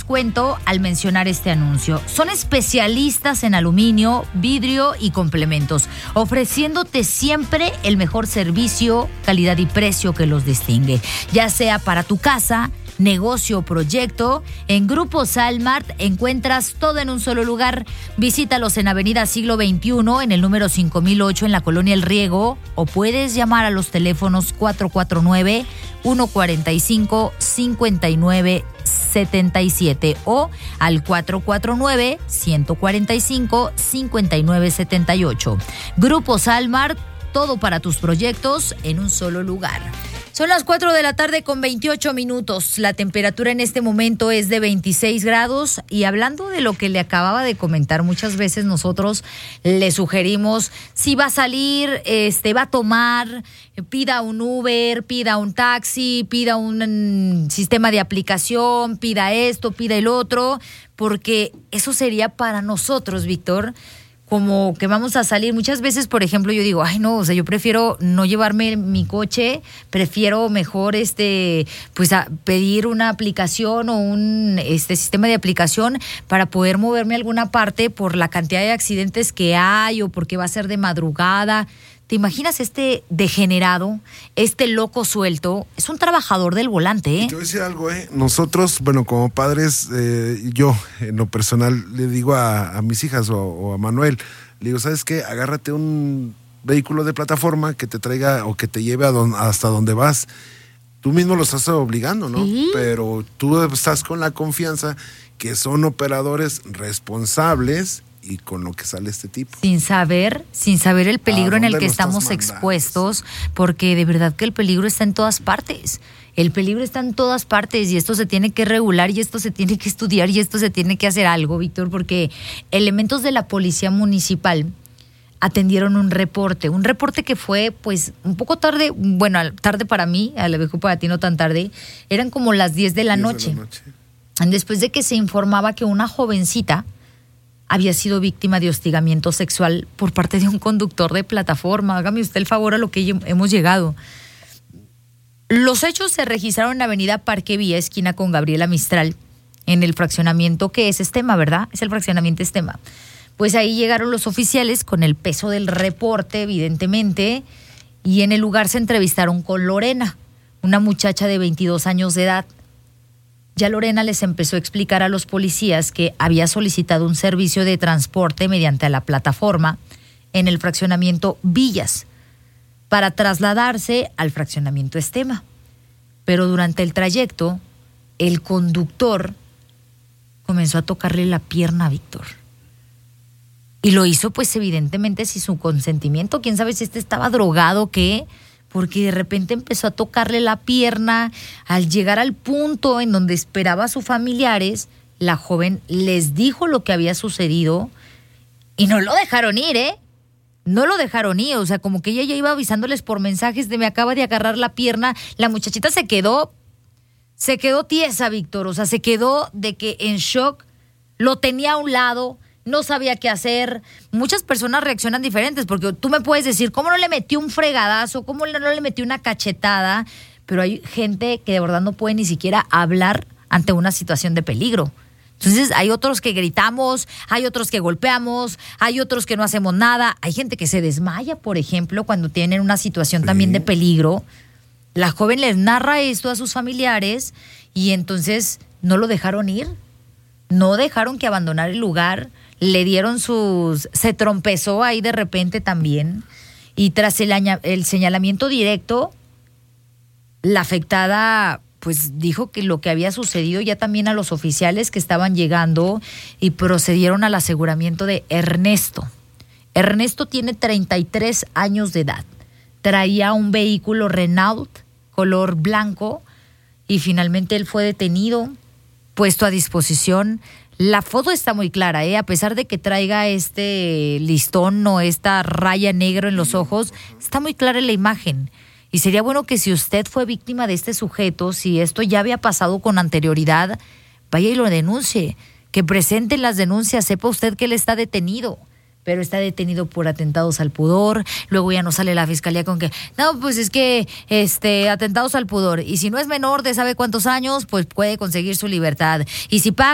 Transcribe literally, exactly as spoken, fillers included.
descuento al mencionar este anuncio. Son especialistas en aluminio, vidrio y complementos, ofreciéndote siempre el mejor servicio, calidad y precio que los distingue, ya sea para tu casa, negocio o proyecto. En Grupo Salmart encuentras todo en un solo lugar. Visítalos en Avenida Siglo veintiuno, en el número cinco mil ocho, en la Colonia El Riego, o puedes llamar a los teléfonos cuatro cuatro nueve, uno cuatro cinco, cinco nueve siete siete o al cuatro cuatro nueve, uno cuatro cinco, cinco nueve siete ocho. Grupo Salmart, todo para tus proyectos en un solo lugar. Son las cuatro de la tarde con veintiocho minutos. La temperatura en este momento es de veintiséis grados. Y hablando de lo que le acababa de comentar, muchas veces nosotros le sugerimos, si va a salir, este, va a tomar, pida un Uber, pida un taxi, pida un sistema de aplicación, pida esto, pida el otro, porque eso sería para nosotros, Víctor, como que vamos a salir. Muchas veces, por ejemplo, yo digo, ay no, o sea, yo prefiero no llevarme mi coche, prefiero mejor este, pues a pedir una aplicación o un este sistema de aplicación para poder moverme a alguna parte por la cantidad de accidentes que hay o porque va a ser de madrugada. ¿Te imaginas este degenerado, este loco suelto? Es un trabajador del volante, ¿eh? Te voy a decir algo, ¿eh? Nosotros, bueno, como padres, eh, yo, en lo personal, le digo a, a mis hijas o, o a Manuel, le digo, ¿sabes qué? Agárrate un vehículo de plataforma que te traiga o que te lleve a don, hasta donde vas. Tú mismo lo estás obligando, ¿no? ¿Sí? Pero tú estás con la confianza que son operadores responsables y con lo que sale este tipo. Sin saber, sin saber el peligro en el que estamos expuestos, porque de verdad que el peligro está en todas partes. El peligro está en todas partes y esto se tiene que regular y esto se tiene que estudiar y esto se tiene que hacer algo, Víctor, porque elementos de la policía municipal atendieron un reporte, un reporte que fue pues un poco tarde, bueno, tarde para mí, a lo mejor para ti no tan tarde, eran como las diez de la noche. Después de que se informaba que una jovencita había sido víctima de hostigamiento sexual por parte de un conductor de plataforma. Hágame usted el favor a lo que hemos llegado. Los hechos se registraron en la avenida Parque Vía, esquina con Gabriela Mistral, en el fraccionamiento que es Estema, ¿verdad? Es el fraccionamiento Estema. Pues ahí llegaron los oficiales con el peso del reporte, evidentemente, y en el lugar se entrevistaron con Lorena, una muchacha de veintidós años de edad. Ya Lorena les empezó a explicar a los policías que había solicitado un servicio de transporte mediante la plataforma en el fraccionamiento Villas para trasladarse al fraccionamiento Estema. Pero durante el trayecto, el conductor comenzó a tocarle la pierna a Víctor. Y lo hizo pues evidentemente sin su consentimiento. Quién sabe si este estaba drogado o qué, porque de repente empezó a tocarle la pierna. Al llegar al punto en donde esperaba a sus familiares, la joven les dijo lo que había sucedido y no lo dejaron ir, ¿eh? No lo dejaron ir, o sea, como que ella ya iba avisándoles por mensajes de me acaba de agarrar la pierna. La muchachita se quedó, se quedó tiesa, Víctor, o sea, se quedó de que en shock, lo tenía a un lado, no sabía qué hacer. Muchas personas reaccionan diferentes, porque tú me puedes decir, ¿cómo no le metió un fregadazo? ¿Cómo no le metió una cachetada? Pero hay gente que de verdad no puede ni siquiera hablar ante una situación de peligro. Entonces hay otros que gritamos, hay otros que golpeamos, hay otros que no hacemos nada. Hay gente que se desmaya, por ejemplo, cuando tienen una situación sí. también de peligro. La joven les narra esto a sus familiares y entonces no lo dejaron ir. No dejaron que abandonara el lugar. Le dieron sus... Se trompezó ahí de repente también. Y tras el, aña, el señalamiento directo, la afectada pues dijo que lo que había sucedido ya también a los oficiales que estaban llegando y procedieron al aseguramiento de Ernesto. Ernesto tiene treinta y tres años de edad. Traía un vehículo Renault color blanco y finalmente él fue detenido, puesto a disposición. La foto está muy clara, ¿eh? A pesar de que traiga este listón o esta raya negra en los ojos, está muy clara la imagen. Y sería bueno que si usted fue víctima de este sujeto, si esto ya había pasado con anterioridad, vaya y lo denuncie, que presenten las denuncias, sepa usted que él está detenido, pero está detenido por atentados al pudor. Luego ya no sale la fiscalía con que, no, pues es que este atentados al pudor, y si no es menor de sabe cuántos años, pues puede conseguir su libertad, y si paga